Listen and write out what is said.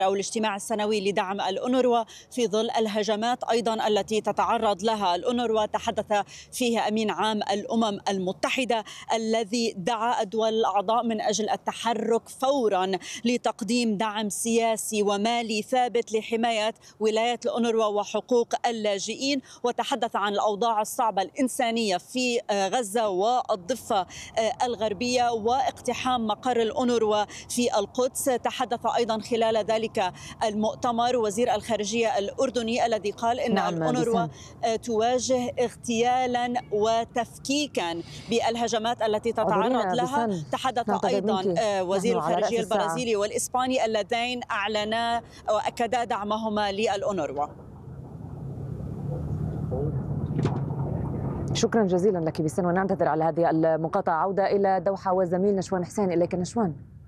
أو الاجتماع السنوي لدعم الأونروا في ظل الهجمات أيضا التي تتعرض لها الأونروا. تحدث فيها أمين عام الأمم المتحدة الذي دعا الدول الأعضاء من أجل التحرك فورا لتقديم دعم سياسي ومالي ثابت لحماية ولاية الأونروا وحقوق اللاجئين، وتحدث عن الأوضاع الصعبة الإنسانية في غزة والضفة الغربية واقتحام مقر الأونروا في القدس. تحدث أيضا خلال ذلك المؤتمر وزير الخارجية الأردني الذي قال إن الأونروا تواجه اغتيالا وتفكيكا بالهجمات التي تتعرض لها. تحدث أيضا وزير الخارجية البرازيلي والإسباني اللذين أعلنا وأكدا دعمهما للأونروا. شكرا جزيلا لك بسن، ونعتذر على هذه المقاطعة. عودة إلى دوحة وزميل نشوان حسين. إليك نشوان.